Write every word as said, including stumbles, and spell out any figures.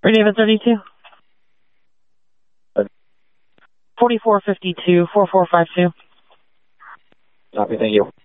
David thirty-two. forty-four fifty-two, four four five two. Copy, thank you.